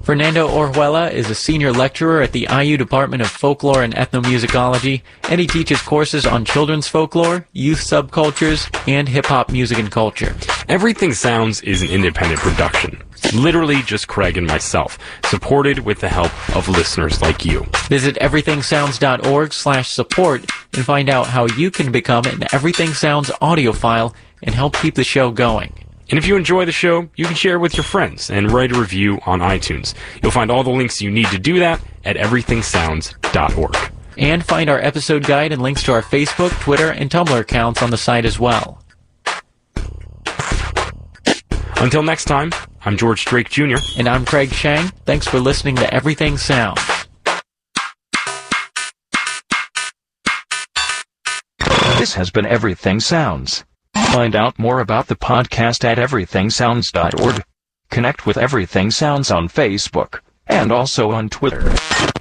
Fernando Orjuela is a senior lecturer at the IU Department of Folklore and Ethnomusicology, and he teaches courses on children's folklore, youth subcultures, and hip-hop music and culture. Everything Sounds is an independent production. It's literally just Craig and myself, supported with the help of listeners like you. Visit everythingsounds.org/support and find out how you can become an Everything Sounds audiophile and help keep the show going. And if you enjoy the show, you can share it with your friends and write a review on iTunes. You'll find all the links you need to do that at everythingsounds.org. And find our episode guide and links to our Facebook, Twitter, and Tumblr accounts on the site as well. Until next time, I'm George Drake Jr. And I'm Craig Shang. Thanks for listening to Everything Sounds. This has been Everything Sounds. Find out more about the podcast at everythingsounds.org. Connect with Everything Sounds on Facebook, and also on Twitter.